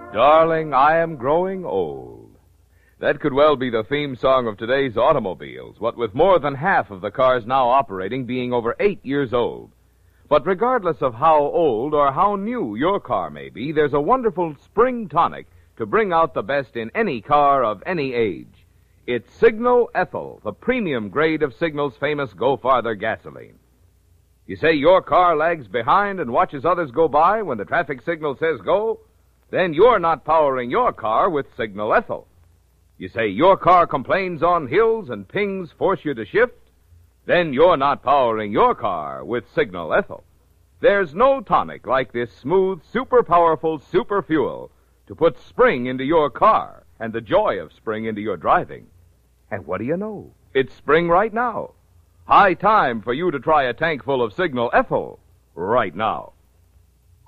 Darling, I am growing old. That could well be the theme song of today's automobiles, what with more than half of the cars now operating being over 8 years old. But regardless of how old or how new your car may be, there's a wonderful spring tonic to bring out the best in any car of any age. It's Signal Ethyl, the premium grade of Signal's famous Go Farther gasoline. You say your car lags behind and watches others go by when the traffic signal says go? Then you're not powering your car with Signal Ethyl. You say your car complains on hills and pings force you to shift? Then you're not powering your car with Signal Ethyl. There's no tonic like this smooth, super powerful super fuel to put spring into your car and the joy of spring into your driving. And what do you know? It's spring right now. High time for you to try a tank full of Signal Ethyl right now.